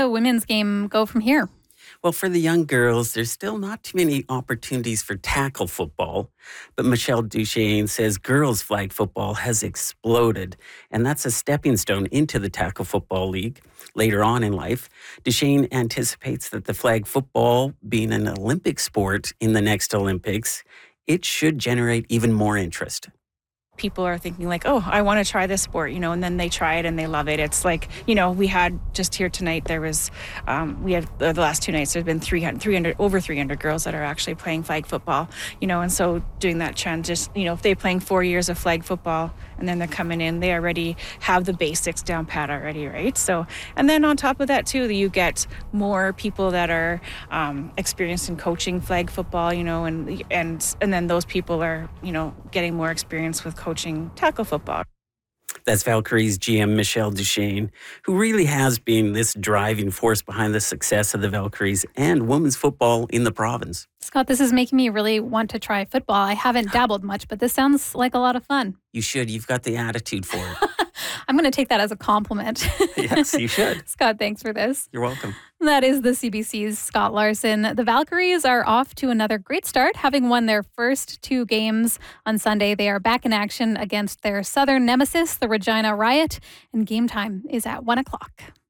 the women's game go from here? Well, for the young girls, there's still not too many opportunities for tackle football. But Michelle Duchesne says girls' flag football has exploded, and that's a stepping stone into the tackle football league later on in life. Duchesne anticipates that the flag football being an Olympic sport in the next Olympics, it should generate even more interest. People are thinking like, oh, I want to try this sport, and then they try it and they love it. It's like, we had just here tonight, there was, we had the last 2 nights, there's been over 300 girls that are actually playing flag football, and so doing that trend, just, if they're playing 4 years of flag football and then they're coming in, they already have the basics down pat already, right? So, and then on top of that too, you get more people that are experienced in coaching flag football, and then those people are, getting more experience with coaching tackle football. That's Valkyrie's GM, Michelle Duchesne, who really has been this driving force behind the success of the Valkyries and women's football in the province. Scott, this is making me really want to try football. I haven't dabbled much, but this sounds like a lot of fun. You should. You've got the attitude for it. I'm going to take that as a compliment. Yes, you should. Scott, thanks for this. You're welcome. That is the CBC's Scott Larson. The Valkyries are off to another great start, having won their first 2 games on Sunday. They are back in action against their southern nemesis, the Regina Riot, and game time is at 1 o'clock.